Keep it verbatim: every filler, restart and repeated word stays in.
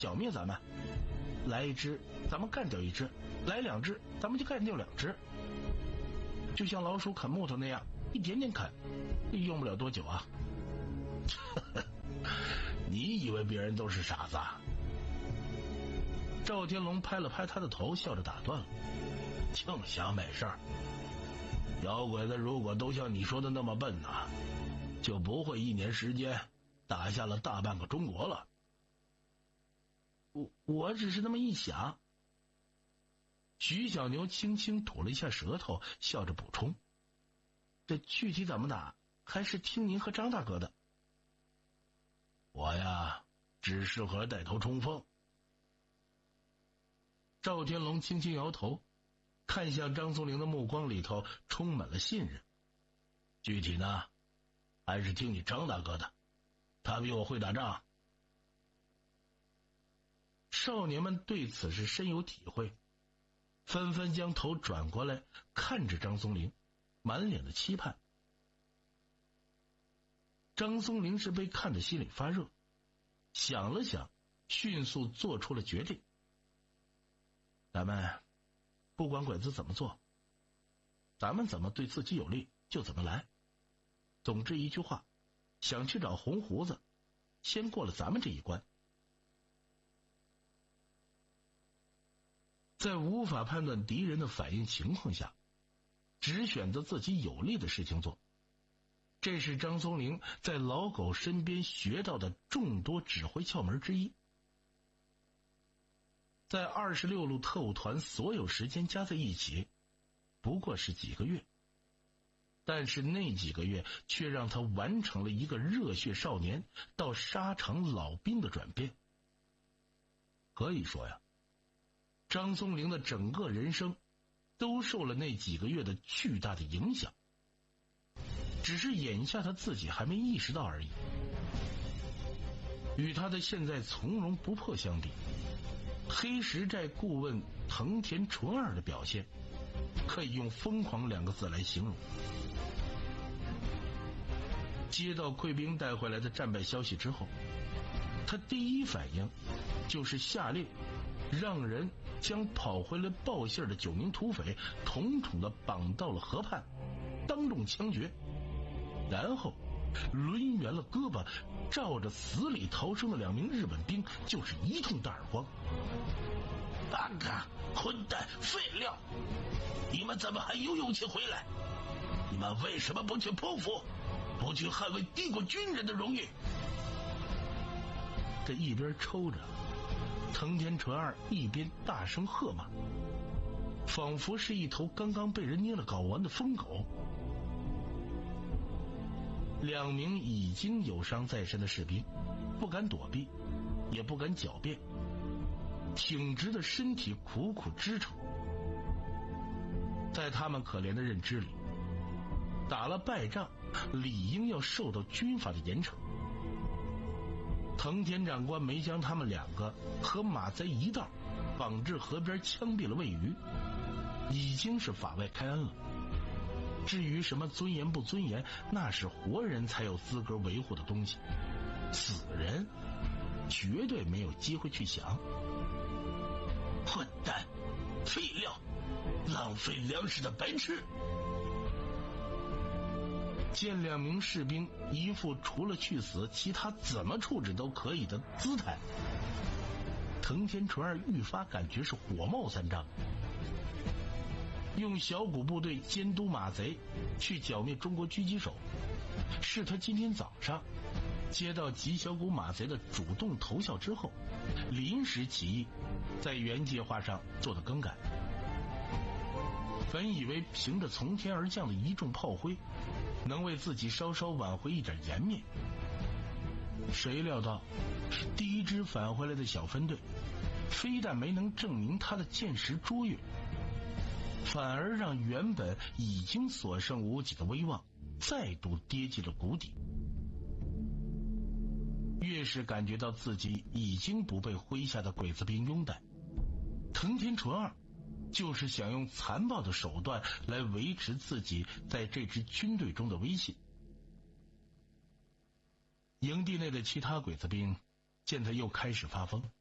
剿灭咱们。来一只，咱们干掉一只；来两只，咱们就干掉两只。就像老鼠啃木头那样，一点点啃，用不了多久啊。你以为别人都是傻子啊？赵天龙拍了拍他的头，笑着打断了。净想美事儿。小鬼子如果都像你说的那么笨呢，就不会一年时间打下了大半个中国了。我我只是那么一想。徐小牛轻轻吐了一下舌头，笑着补充：这具体怎么打，还是听您和张大哥的。我呀，只适合带头冲锋。赵天龙轻轻摇头，看向张松龄的目光里头充满了信任。具体呢，还是听你张大哥的，他比我会打仗。少年们对此是深有体会，纷纷将头转过来看着张松龄，满脸的期盼。张松龄是被看得心里发热，想了想，迅速做出了决定。咱们不管鬼子怎么做，咱们怎么对自己有利就怎么来。总之一句话，想去找红胡子，先过了咱们这一关。在无法判断敌人的反应情况下，只选择自己有利的事情做，这是张松龄在老狗身边学到的众多指挥窍门之一。在二十六路特务团所有时间加在一起，不过是几个月，但是那几个月却让他完成了一个热血少年到沙场老兵的转变。可以说呀，张松龄的整个人生都受了那几个月的巨大的影响，只是眼下他自己还没意识到而已。与他的现在从容不迫相比，黑石寨顾问藤田纯二的表现可以用疯狂两个字来形容。接到贵兵带回来的战败消息之后，他第一反应就是下令让人将跑回来报信的九名土匪统统的绑到了河畔，当众枪决，然后抡圆了胳膊，照着死里逃生的两名日本兵就是一通大耳光。八个混蛋废料，你们怎么还有勇气回来？你们为什么不去匍匐，不去捍卫帝国军人的荣誉？这一边抽着，藤田纯二一边大声喝骂，仿佛是一头刚刚被人捏了睾丸的疯狗。两名已经有伤在身的士兵不敢躲避，也不敢狡辩，挺直的身体苦苦支撑。在他们可怜的认知里，打了败仗理应要受到军法的严惩。藤田长官没将他们两个和马贼一道绑至河边枪毙了喂鱼，已经是法外开恩了。至于什么尊严不尊严，那是活人才有资格维护的东西，死人绝对没有机会去想。混蛋，废料，浪费粮食的白痴！见两名士兵一副除了去死其他怎么处置都可以的姿态，藤田纯二愈发感觉是火冒三丈。用小股部队监督马贼去剿灭中国狙击手，是他今天早上接到吉小股马贼的主动投效之后临时起意在原计划上做的更改。本以为凭着从天而降的一众炮灰能为自己稍稍挽回一点颜面，谁料到第一支返回来的小分队非但没能证明他的见识卓越，反而让原本已经所剩无几的威望再度跌进了谷底。越是感觉到自己已经不被麾下的鬼子兵拥戴，藤田纯二就是想用残暴的手段来维持自己在这支军队中的威信。营地内的其他鬼子兵见他又开始发疯，